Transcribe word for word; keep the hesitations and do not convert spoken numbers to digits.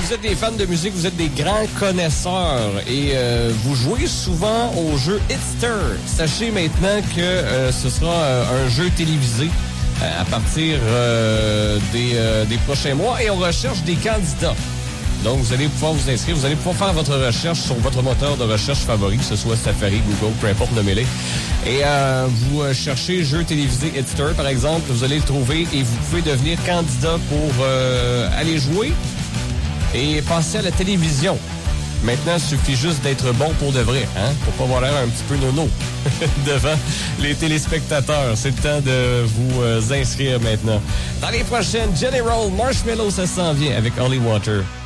vous êtes des fans de musique, vous êtes des grands connaisseurs et euh, vous jouez souvent au jeu Hitster. Sachez maintenant que euh, ce sera euh, un jeu télévisé euh, à partir euh, des, euh, des prochains mois et on recherche des candidats. Donc, vous allez pouvoir vous inscrire, vous allez pouvoir faire votre recherche sur votre moteur de recherche favori, que ce soit Safari, Google, peu importe, nommez-les. Et euh, vous euh, cherchez jeu télévisé Hitster, par exemple, vous allez le trouver et vous pouvez devenir candidat pour euh, aller jouer et passer à la télévision. Maintenant, il suffit juste d'être bon pour de vrai, hein, pour pas avoir l'air un petit peu nono devant les téléspectateurs. C'est le temps de vous euh, inscrire maintenant. Dans les prochaines, General Marshmallow, ça s'en vient avec Holy Water.